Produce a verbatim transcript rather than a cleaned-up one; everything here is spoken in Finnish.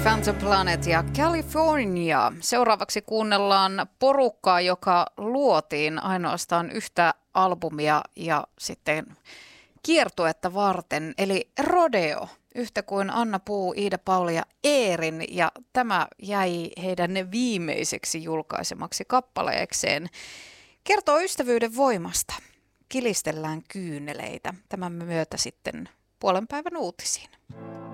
Phantom Planet ja California. Seuraavaksi kuunnellaan porukkaa, joka luotiin ainoastaan yhtä albumia ja sitten kiertuetta varten, eli Rodeo. Yhtä kuin Anna Puu, Iida Pauli ja Eerin, ja tämä jäi heidän viimeiseksi julkaisemaksi kappaleekseen. Kertoo ystävyyden voimasta. Kilistellään kyyneleitä. Tämän myötä sitten puolen päivän uutisiin.